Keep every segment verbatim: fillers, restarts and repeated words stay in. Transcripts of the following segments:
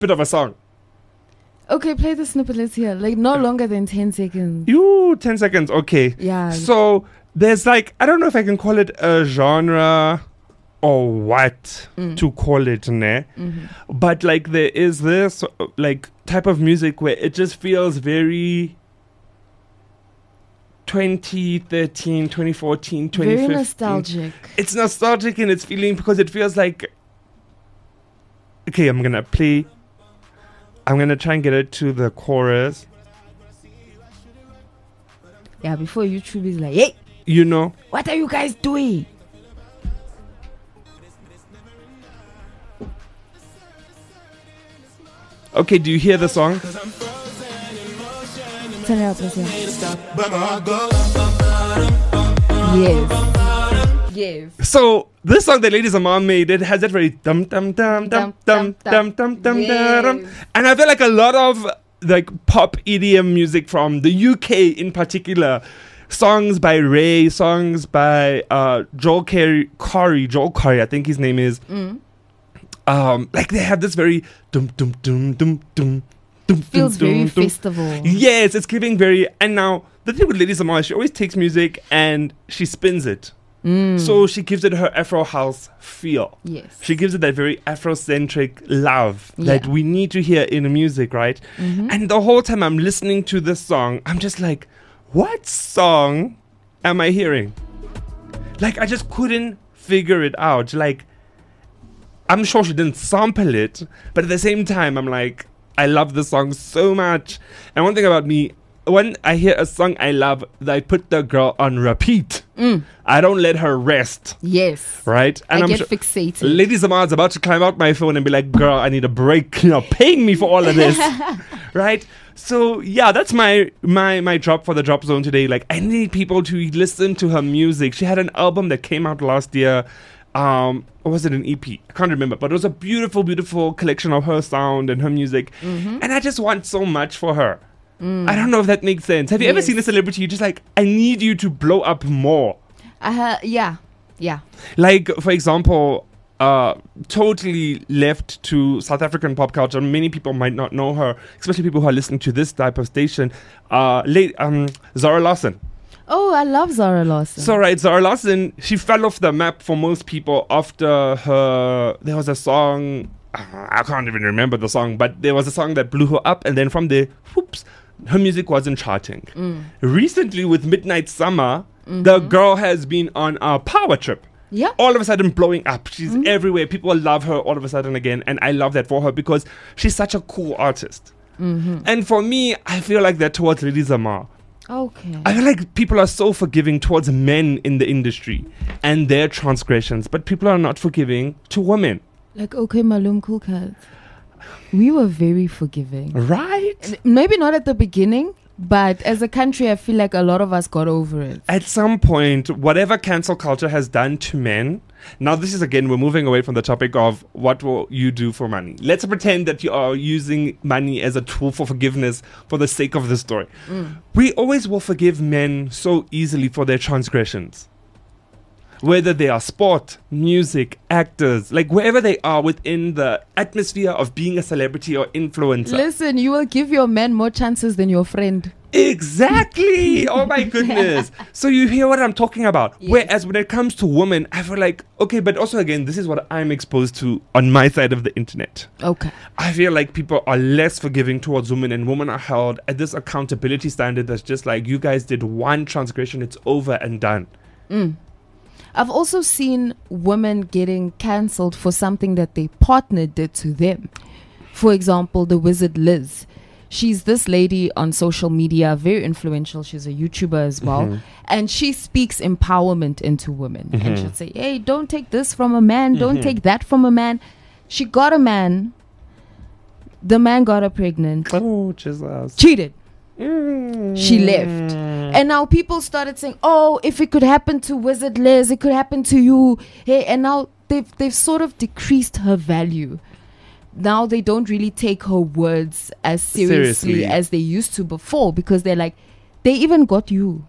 bit of a song. Okay, play the snippet. Let's hear. Like, no longer than ten seconds. You, ten seconds. Okay. Yeah. So there's like, I don't know if I can call it a genre or what mm. to call it, ne? Mm-hmm. But like there is this like type of music where it just feels very twenty thirteen, twenty fourteen, twenty fifteen. Very nostalgic. It's nostalgic in its feeling because it feels like, okay, I'm gonna play, I'm gonna try and get it to the chorus. Yeah, before YouTube is like, hey, you know, what are you guys doing? Okay, do you hear the song? Turn it up, let's hear. Yes. Yes. So this song that Lady Zamar made, it has that very dum dum dum dum dum dum dum dum dum, and I feel like a lot of like pop E D M music from the U K in particular, songs by Ray, songs by uh, Joel Corey, Corey, Joel Corey, I think his name is. Mm. Um, like they have this very dum dum dum dum dum dum. Feels dum, very dum. festival. Yes, it's giving very. And now the thing with Lady Zamar, she always takes music and she spins it. Mm. So she gives it her Afro house feel. Yes. She gives it that very Afrocentric love yeah. that we need to hear in the music, right? Mm-hmm. And the whole time I'm listening to this song, I'm just like, what song am I hearing? Like I just couldn't figure it out. Like I'm sure she didn't sample it, but at the same time, I'm like, I love this song so much. And one thing about me, when I hear a song I love, I put the girl on repeat. Mm. I don't let her rest. Yes. Right? And I I'm get sure fixated. Lady Zamar's about to climb out my phone and be like, girl, I need a break. You're paying me for all of this. Right? So, yeah, that's my, my, my drop for the Drop Zone today. Like, I need people to listen to her music. She had an album that came out last year. Um, or was it an E P? I can't remember, but it was a beautiful, beautiful collection of her sound and her music. Mm-hmm. And I just want so much for her. Mm. I don't know if that makes sense. Have you yes. ever seen a celebrity? You're just like, I need you to blow up more. Uh, yeah, yeah. Like, for example, uh, totally left to South African pop culture. Many people might not know her, especially people who are listening to this type of station. Uh, late, um, Zara Larsson. Oh, I love Zara Larsson. So, right, Zara Larsson, she fell off the map for most people after her... There was a song... Uh, I can't even remember the song, but there was a song that blew her up, and then from there, whoops, her music wasn't charting. Mm. Recently, with Midnight Summer, mm-hmm. the girl has been on a power trip. Yeah. All of a sudden blowing up. She's mm-hmm. everywhere. People love her all of a sudden again, and I love that for her because she's such a cool artist. Mm-hmm. And for me, I feel like that towards Lady Zamar. Okay. I feel like people are so forgiving towards men in the industry and their transgressions, but people are not forgiving to women. Like, okay, Malum Cool Cats. We were very forgiving. Right? Maybe not at the beginning, but as a country, I feel like a lot of us got over it. At some point, whatever cancel culture has done to men, now this is again, we're moving away from the topic of what will you do for money. Let's pretend that you are using money as a tool for forgiveness for the sake of the story. Mm. We always will forgive men so easily for their transgressions. Whether they are sport, music, actors, like wherever they are within the atmosphere of being a celebrity or influencer. Listen, you will give your man more chances than your friend. Exactly. Oh my goodness. So you hear what I'm talking about. Yes. Whereas when it comes to women, I feel like, okay, but also again, this is what I'm exposed to on my side of the internet. Okay. I feel like people are less forgiving towards women, and women are held at this accountability standard that's just like, you guys did one transgression, it's over and done. Mm. I've also seen women getting cancelled for something that their partner did to them. For example, the Wizard Liz. She's this lady on social media, very influential. She's a YouTuber as well. Mm-hmm. And she speaks empowerment into women. Mm-hmm. And she'll say, hey, don't take this from a man. Mm-hmm. Don't take that from a man. She got a man. The man got her pregnant. Oh, Jesus. Cheated. Mm. She left. And now people started saying, oh, if it could happen to Wizard Liz, it could happen to you. Hey, and now they've they've sort of decreased her value. Now they don't really take her words as seriously, seriously as they used to before, because they're like, they even got you.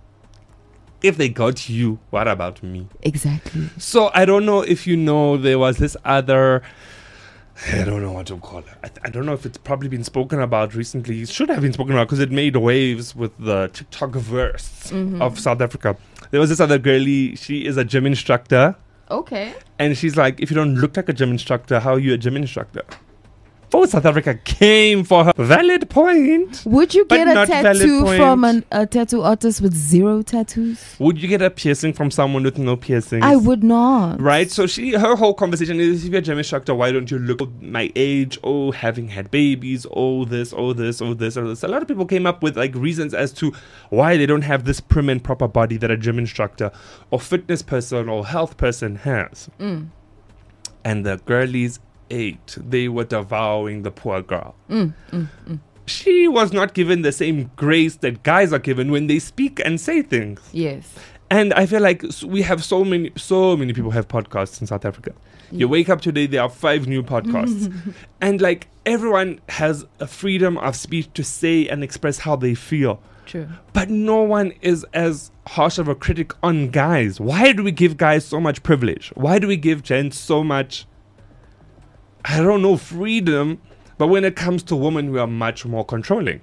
If they got you, what about me? Exactly. So I don't know if you know, there was this other I don't know what to call it. I, th- I don't know if it's probably been spoken about recently. It should have been spoken about because it made waves with the TikTok-verse Mhm. of South Africa. There was this other girlie. She is a gym instructor. Okay. And she's like, if you don't look like a gym instructor, how are you a gym instructor? Oh, South Africa came for her. Valid point. Would you But get a not valid tattoo point. from an, a tattoo artist with zero tattoos? Would you get a piercing from someone with no piercings? I would not. Right? So she, her whole conversation is, if you're a gym instructor, why don't you look my age? Oh, having had babies. Oh, this, oh, this, oh, this, oh, this. A lot of people came up with like reasons as to why they don't have this prim and proper body that a gym instructor or fitness person or health person has. Mm. And the girlies ate. They were devouring the poor girl. Mm, mm, mm. She was not given the same grace that guys are given when they speak and say things. Yes. And I feel like s- we have so many, so many people have podcasts in South Africa. You Yeah. wake up today, there are five new podcasts. And like everyone has a freedom of speech to say and express how they feel. True. But no one is as harsh of a critic on guys. Why do we give guys so much privilege? Why do we give gents so much, I don't know, freedom? But when it comes to women, we are much more controlling.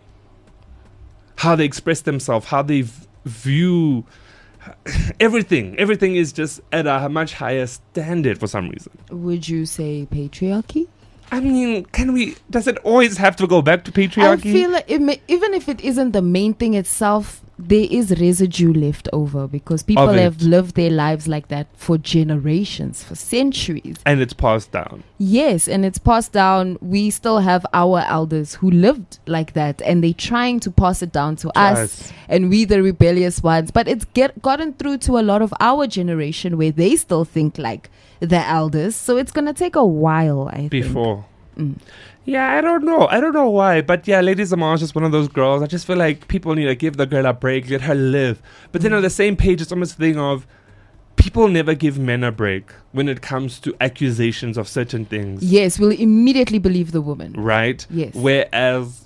How they express themselves, how they v- view everything. Everything is just at a much higher standard for some reason. Would you say patriarchy? I mean, can we, does it always have to go back to patriarchy? I feel like it may, even if it isn't the main thing itself, there is residue left over because people Of it. have lived their lives like that for generations, for centuries. and it's passed down. Yes, and it's passed down. We still have our elders who lived like that, and they're trying to pass it down to us, Us. and we the rebellious ones. But it's get gotten through to a lot of our generation where they still think like the elders. So it's gonna take a while, I think. Before. Mm. Yeah, I don't know. I don't know why. But yeah, Lady Zamar is just one of those girls. I just feel like people need to give the girl a break, let her live. But then on the same page, it's almost a thing of people never give men a break when it comes to accusations of certain things. Yes, we'll immediately believe the woman. Right? Yes. Whereas,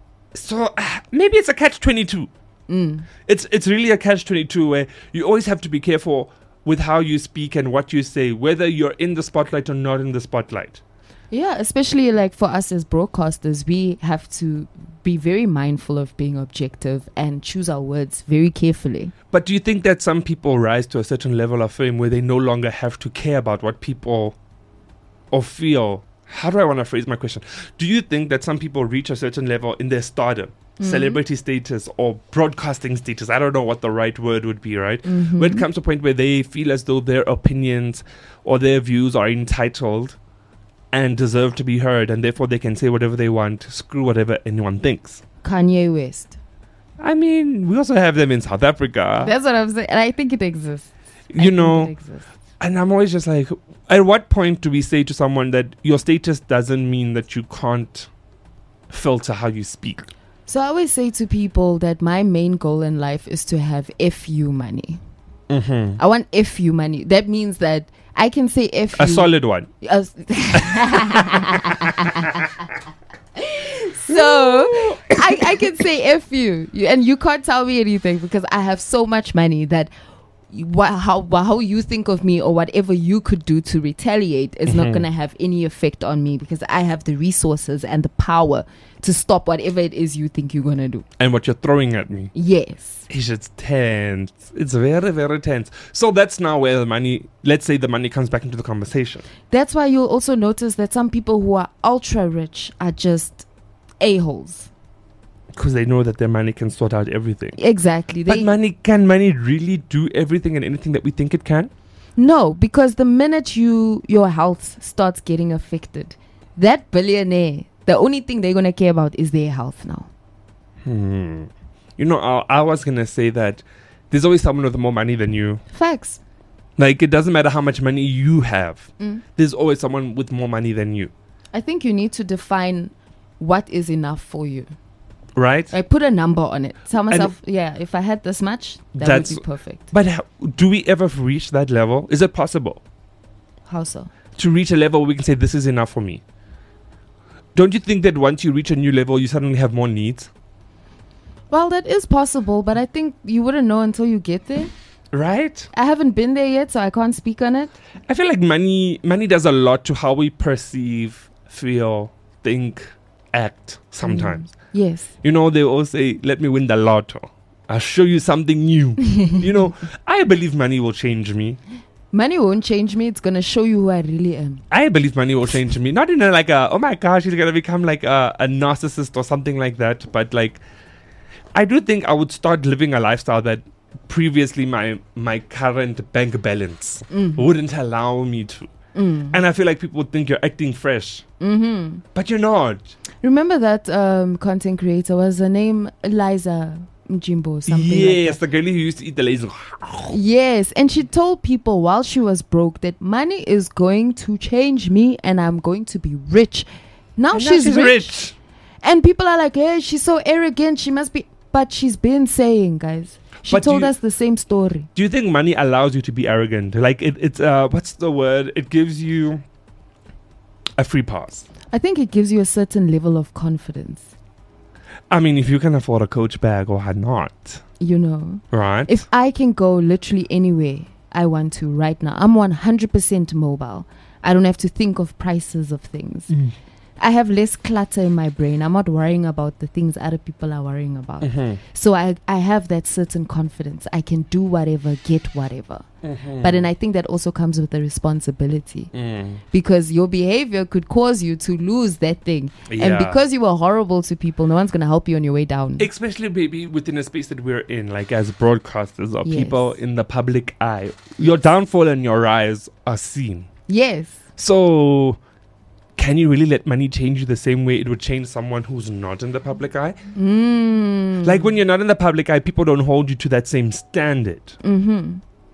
so ah, maybe it's a catch twenty-two. Mm. It's it's really a catch twenty-two where you always have to be careful with how you speak and what you say, whether you're in the spotlight or not in the spotlight. Yeah, especially like for us as broadcasters, we have to be very mindful of being objective and choose our words very carefully. But do you think that some people rise to a certain level of fame where they no longer have to care about what people or feel? How do I want to phrase my question? Do you think that some people reach a certain level in their stardom, Mhm. celebrity status, or broadcasting status? I don't know what the right word would be, right? Mhm. When it comes to a point where they feel as though their opinions or their views are entitled and deserve to be heard, and therefore they can say whatever they want, screw whatever anyone thinks. Kanye West. I mean, we also have them in South Africa. That's what I'm saying. And I think it exists. I you think know, it exists. and I'm always just like, at what point do we say to someone that your status doesn't mean that you can't filter how you speak? So I always say to people that my main goal in life is to have F U money. Mm-hmm. I want F U money. That means that I can say F U. A solid one. Uh, so I, I can say F you. you and you can't tell me anything because I have so much money that you, wha- how wha- how you think of me or whatever you could do to retaliate is not Mhm. going to have any effect on me because I have the resources and the power to stop whatever it is you think you're going to do. And what you're throwing at me. Yes. It's just tense. It's very, very tense. So that's now where the money, let's say the money comes back into the conversation. That's why you'll also notice that some people who are ultra rich are just a-holes. Because they know that their money can sort out everything. Exactly. But They, money, can money really do everything and anything that we think it can? no, because the minute you your health starts getting affected, that billionaire, the only thing they're going to care about is their health now. Hmm. You know, I, I was going to say that there's always someone with more money than you. Facts. Like, it doesn't matter how much money you have. Mm. There's always someone with more money than you. I think you need to define what is enough for you. Right? I put a number on it. Tell myself, yeah, if I had this much, that That's- would be perfect. But how, do we ever reach that level? Is it possible How so? to reach a level where we can say, this is enough for me? Don't you think that once you reach a new level, you suddenly have more needs? Well, that is possible, but I think you wouldn't know until you get there. Right? I haven't been there yet, so I can't speak on it. I feel like money money does a lot to how we perceive feel, think, act sometimes. Yes. You know, they all say, let me win the lotto. I'll show you something new. You know, I believe money will change me. Money won't change me. It's going to show you who I really am. I believe money will change me. Not in a like a, oh my gosh, he's going to become like a, a narcissist or something like that. But like, I do think I would start living a lifestyle that previously my my current bank balance Mm. wouldn't allow me to. Mm. And I feel like people would think you're acting fresh. Mm-hmm. But you're not. Remember that um, content creator? Was her name Eliza Mjimbo? Something Yes, like the girl who used to eat the laser. that. Yes, and she told people while she was broke that money is going to change me and I'm going to be rich. Now, And now she's, she's rich. rich. And people are like, hey, she's so arrogant. She must be. But she's been saying, guys. She But told you- us the same story. Do you think money allows you to be arrogant? Like it, it's uh, what's the word? It gives you a free pass. I think it gives you a certain level of confidence. I mean, if you can afford a Coach bag or not, You know, right? if I can go literally anywhere I want to right now, I'm one hundred percent mobile. I don't have to think of prices of things. Mm. I have less clutter in my brain. I'm not worrying about the things other people are worrying about. Mm-hmm. So I, I have that certain confidence. I can do whatever, get whatever. Mm-hmm. But then I think that also comes with a responsibility, Mm. because your behavior could cause you to lose that thing. And Yeah. because you were horrible to people, no one's going to help you on your way down. Especially maybe within a space that we're in, like as broadcasters or Yes. people in the public eye, your downfall and your rise are seen. Yes. So, can you really let money change you the same way it would change someone who's not in the public eye? Mm. Like when you're not in the public eye, people don't hold you to that same standard. Mm-hmm.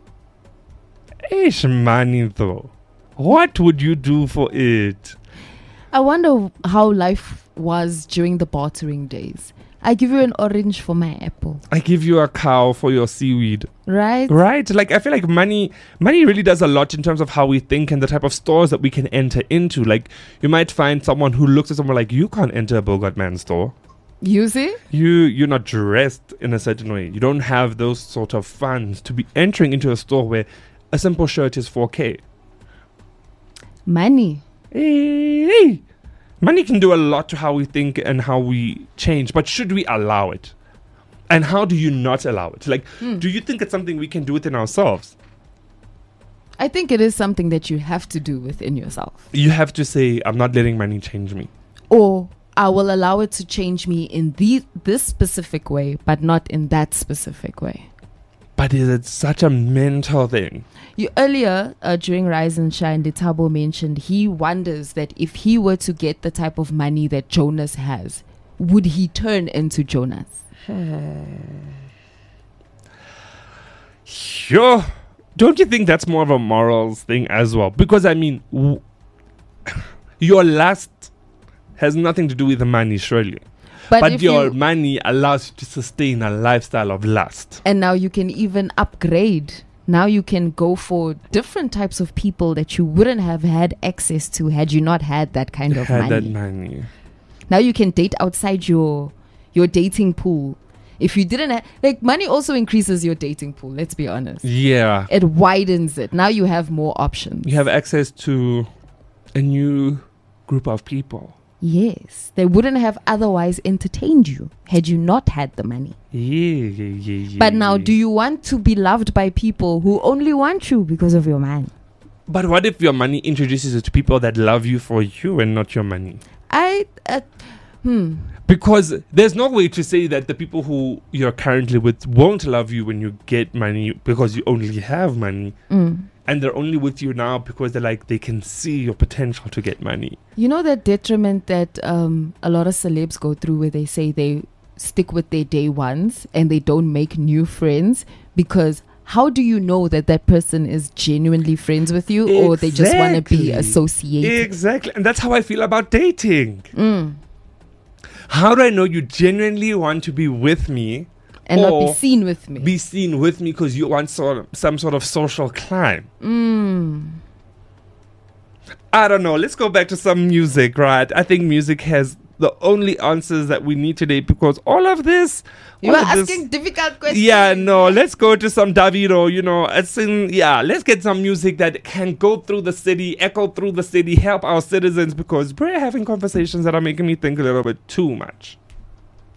Ish, money though. What would you do for it? I wonder how life was during the bartering days. I give you an orange for my apple, I give you a cow for your seaweed. right? Right? Like I feel like money money really does a lot in terms of how we think and the type of stores that we can enter into. Like you might find someone who looks at someone like, you can't enter a Bogart Man store. You see? You you're not dressed in a certain way. You don't have those sort of funds to be entering into a store where a simple shirt is four K. Money. Hey, money can do a lot to how we think and how we change, but should we allow it? And how do you not allow it? Like, Hmm. do you think it's something we can do within ourselves? I think it is something that you have to do within yourself. You have to say, I'm not letting money change me. Or I will allow it to change me in the, this specific way, but not in that specific way. But is it such a mental thing? You earlier uh, during Rise and Shine, Letabo mentioned he wonders that if he were to get the type of money that Jonas has, would he turn into Jonas? Sure. Don't you think that's more of a morals thing as well? Because I mean, w- your lust has nothing to do with the money, surely. But, But if your you, money allows you to sustain a lifestyle of lust. and now you can even upgrade. Now you can go for different types of people that you wouldn't have had access to had you not had that kind of Had money. that money. Now you can date outside your your dating pool. If you didn't have, like, money also increases your dating pool, let's be honest. Yeah. It widens it. Now you have more options. You have access to a new group of people. Yes. They wouldn't have otherwise entertained you had you not had the money. Yeah, yeah, yeah, yeah. But now, yeah. do you want to be loved by people who only want you because of your money? But what if your money introduces you to people that love you for you and not your money? I, uh, hmm. Because there's no way to say that the people who you're currently with won't love you when you get money because you only have money. Mm. And they're only with you now because they're like, they can see your potential to get money. You know that detriment that um, a lot of celebs go through where they say they stick with their day ones and they don't make new friends, because how do you know that that person is genuinely friends with you or they just want to be Exactly. associated? Exactly. And that's how I feel about dating. Mm. How do I know you genuinely want to be with me And not be or seen with me. be seen with me because you want sort of, some sort of social climb? Mm. I don't know. Let's go back to some music, right? I think music has the only answers that we need today, because all of this. You all are of this- asking difficult questions. Yeah, no, let's go to some Davido, you know, it's in, yeah, let's get some music that can go through the city, echo through the city, help our citizens, because we're having conversations that are making me think a little bit too much.